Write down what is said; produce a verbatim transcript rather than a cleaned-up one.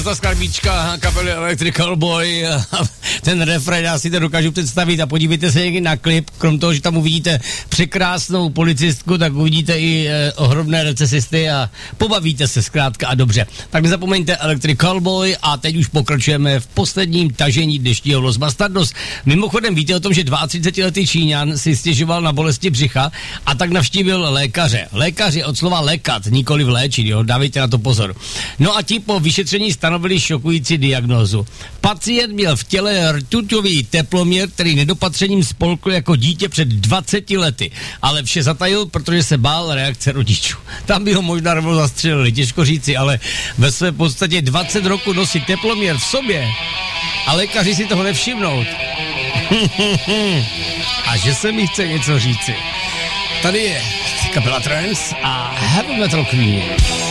Ta skladbička kapely Electric Callboy, ten refrén, já si to dokážu představit a podívejte se někdy na klip, krom toho, že tam uvidíte překrásnou policistku, tak uvidíte i eh, ohromné recesisty a pobavíte se zkrátka a dobře. Tak nezapomeňte Electric Callboy a teď už pokračujeme v posledním tažení dnešního Los Bastardos. Mimochodem víte o tom, že třicetiletý Číňan si stěžoval na bolesti břicha a tak navštívil lékaře. Lékaři od slova lékat, nikoli léčit, jo, dávejte na to pozor. No a ti po vyšetření stanovili šokující diagnózu. Pacient měl v těle rtuťový teploměr, který nedopatřením spolkl jako dítě před dvaceti lety, ale vše zatajil, protože se bál reakce rodičů. Tam by ho možná rovnou zastřelili, těžko říci, ale ve své podstatě dvacet roku nosí teploměr v sobě a lékaři si toho nevšimnout. A že se mi chce něco říci. Tady je kapela Trance a Heavy Metal Queen.